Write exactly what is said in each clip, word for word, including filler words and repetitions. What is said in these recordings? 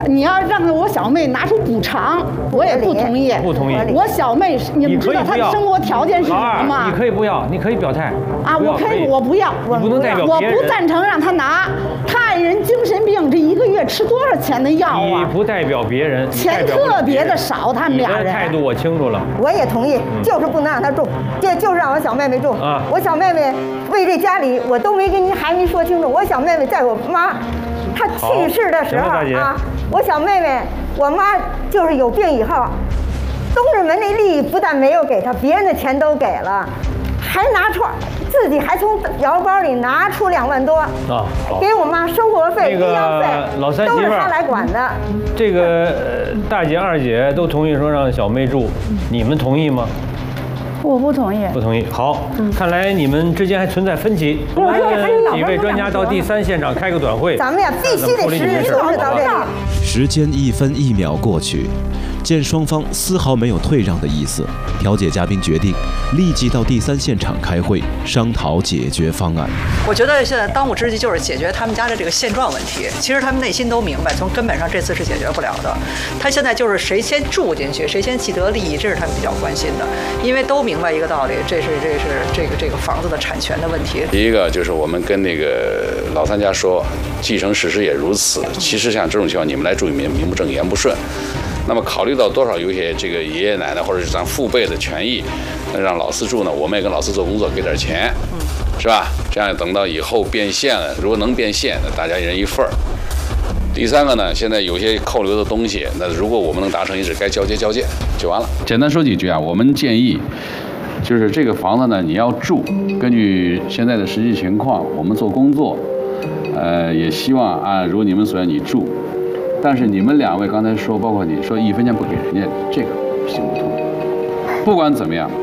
你要让我小妹拿出补偿，我也不同意。 不同意。 我小妹，你们知道她的生活条件是什么吗？ 你可以不要，你可以表态。 啊，我可以，我不要，我不能代表别人。 我不赞成让她拿。她爱人精神病，这一个月吃多少钱的药啊？ 你不代表别人， 钱特别的少，他们俩人。 你的态度我清楚了。 我也同意，就是不能让她住，这就是让我小妹妹住。啊，我小妹妹为这家里，我都没跟您还没说清楚。我小妹妹在我妈她去世的时候啊。我小妹妹，我妈就是有病以后，东直门那利益不但没有给她，别人的钱都给了，还拿出自己还从腰包里拿出两万多啊，给我妈生活费、医药费， 老三媳妇都是她来管的。 这个呃大姐、二姐都同意说让小妹住，你们同意吗？ 我不同意。 不同意。好，看来你们之间还存在分歧。我们几位专家到第三现场开个短会。 咱们呀，必须得实事求是到这里。 时间一分一秒过去，见双方丝毫没有退让的意思，调解嘉宾决定立即到第三现场开会，商讨解决方案。 我觉得现在当务之急就是解决他们家的这个现状问题。其实他们内心都明白，从根本上这次是解决不了的。他现在就是谁先住进去，谁先既得利益，这是他们比较关心的，因为都明白一个道理，这是这是这个这个房子的产权的问题。 第一个就是我们跟那个老三家说，继承事实也如此。其实像这种情况，你们来住名名不正言不顺。那么考虑到多少有些这个爷爷奶奶或者是咱父辈的权益，那让老四住呢，我们也跟老四做工作，给点钱，是吧？这样等到以后变现了，如果能变现，那大家一人一份儿。第三个呢，现在有些扣留的东西，那如果我们能达成一致，该交接交接就完了。 简单说几句啊，我们建议就是这个房子呢，你要住，根据现在的实际情况，我们做工作，呃，也希望啊，如果你们所愿你住。但是你们两位刚才说，包括你说一分钱不给人家，这个行不通。不管怎么样，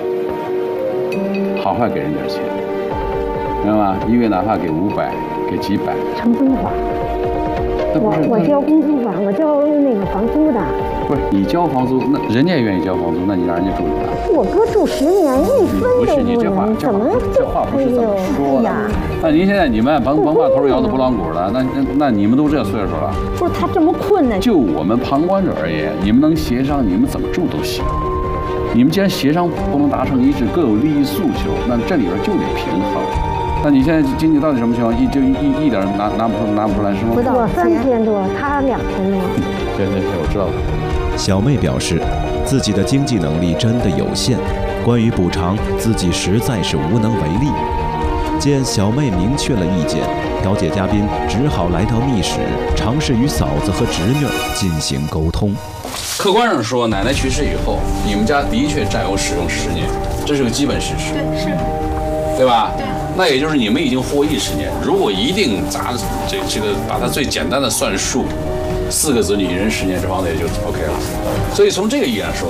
好坏给人点钱，明白吗？一个月哪怕给五百，给几百。 成租房，我我交公租房，我交那个房租的。 不是你交房租，那人家也愿意交房租，那你让人家住哪？ 我哥住十年，一分都不能，怎么这话不是这么说的？那您现在你们甭甭把头摇得不啷鼓的，那那那你们都这岁数了， 不是他这么困难。 就我们旁观者而言，你们能协商，你们怎么住都行。你们既然协商不能达成一致，各有利益诉求，那这里边就得平衡。那你现在经济到底什么情况？一就一一点拿拿不出拿不出来是吗？ 我三千多，他两千多。 对对对，我知道了。 小妹表示，自己的经济能力真的有限，关于补偿，自己实在是无能为力。见小妹明确了意见，调解嘉宾只好来到密室，尝试与嫂子和侄女进行沟通。 客观上说，奶奶去世以后，你们家的确占有使用十年，这是个基本事实。 对，是， 对吧？ 对。 那也就是你们已经获益十年。如果一定砸这这个把它最简单的算数，四个子女一人十年，这房子也就 OK 了。所以从这个意义上说，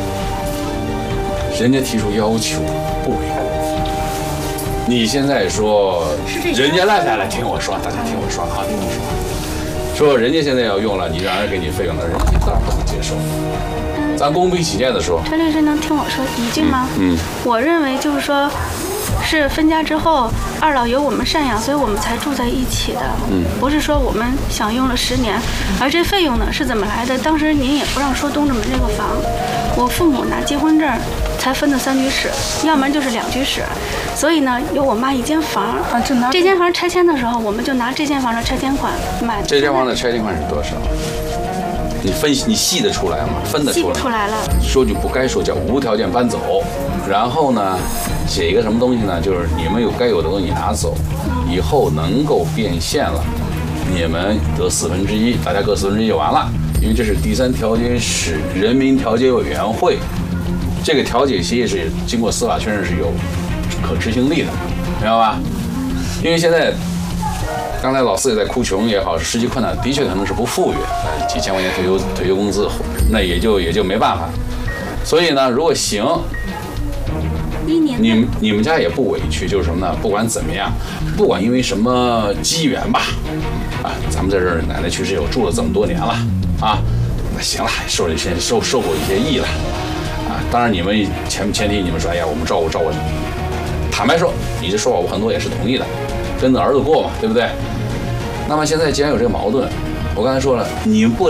人家提出要求不为过。你现在说，人家来来来听我说，大家听我说啊，听我说，说人家现在要用了，你让人给你费用了，人家当然不能接受。咱公平起见的说， 陈律师能听我说一句吗？嗯，我认为就是说。是分家之后，二老由我们赡养，所以我们才住在一起的。嗯，不是说我们享用了十年，而这费用呢是怎么来的？当时您也不让说东直门这个房，我父母拿结婚证才分的三居室，要不然就是两居室，所以呢有我妈一间房。啊，这拿这间房拆迁的时候，我们就拿这间房的拆迁款买。 这间房的拆迁款是多少？你分析你细得出来吗？分得出来？ 细出来了。 说句不该说，叫无条件搬走。然后呢，写一个什么东西呢？就是你们有该有的东西你拿走，以后能够变现了，你们得四分之一，大家各四分之一就完了。因为这是第三调解室人民调解委员会，这个调解协议是经过司法确认是有可执行力的，明白吧？因为现在刚才老四也在哭穷也好，实际困难的确可能是不富裕，几千块钱退休退休工资，那也就也就没办法。所以呢，如果行。你们你们家也不委屈，就是什么呢？不管怎么样，不管因为什么机缘吧，啊，咱们在这儿奶奶去世以后住了这么多年了，啊，那行了，受了一些受受过一些益了，啊，当然你们前前提你们说，哎呀，我们照顾照顾，坦白说，你这说法我很多也是同意的，跟着儿子过嘛，对不对？那么现在既然有这个矛盾，我我刚才说了，你们不